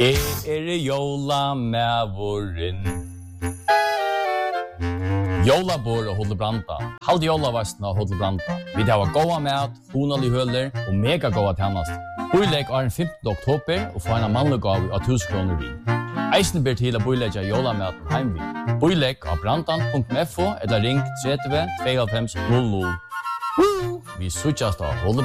Jólamævurin. Jólabor og Hodelbranda. Halde jólavastna og Hodelbranda. Vi har goda mat, hunalig høler og mega goda tjänast. Boilegg er den 15. oktober og få en mannlegav av 1000 kroner vi. Eisen ber til å boilegge jólamaten heimvi. Boilegg av brandan.fo eller ring 30 92 00. Vi suttjast av